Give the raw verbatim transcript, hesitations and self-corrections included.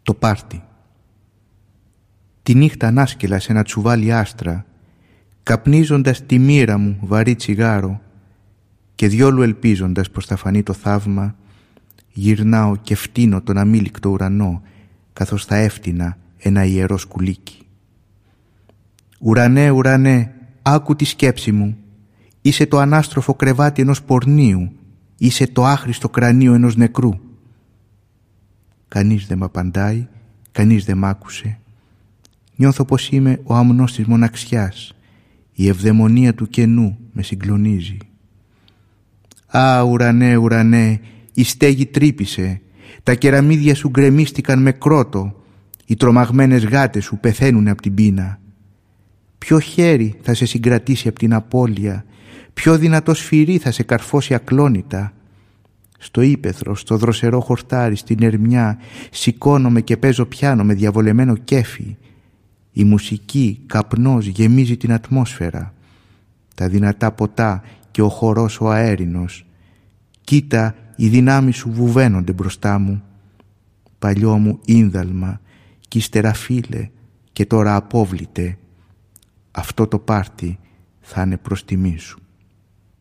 Το πάρτι. Τη νύχτα ανάσκελα σε ένα τσουβάλι άστρα, καπνίζοντας τη μοίρα μου βαρύ τσιγάρο και διόλου ελπίζοντας πως θα φανεί το θαύμα, γυρνάω και φτύνω τον αμήλικτο ουρανό καθώς θα έφτινα ένα ιερό σκουλίκι. Ουρανέ, ουρανέ, άκου τη σκέψη μου. Είσαι το ανάστροφο κρεβάτι ενός πορνίου. Είσαι το άχρηστο κρανίο ενός νεκρού. Κανείς δεν μ' απαντάει, κανείς δεν μ' άκουσε. Νιώθω πως είμαι ο αμνός της μοναξιάς. Η ευδαιμονία του κενού με συγκλονίζει. Α, ουρανέ, ουρανέ, η στέγη τρύπησε. Τα κεραμίδια σου γκρεμίστηκαν με κρότο. Οι τρομαγμένες γάτες σου πεθαίνουν από την πείνα. Ποιο χέρι θα σε συγκρατήσει από την απώλεια, ποιο δυνατό σφυρί θα σε καρφώσει ακλόνητα. Στο ύπαιθρο, στο δροσερό χορτάρι, στην ερμιά, σηκώνομαι και παίζω πιάνο με διαβολεμένο κέφι. Η μουσική, καπνός, γεμίζει την ατμόσφαιρα. Τα δυνατά ποτά και ο χορός ο αέρινος. Κοίτα, οι δυνάμεις σου βουβαίνονται μπροστά μου. Παλιό μου ίνδαλμα, κι ύστερα φίλε, και τώρα απόβλητε. Αυτό το πάρτι θα είναι προς τιμή σου.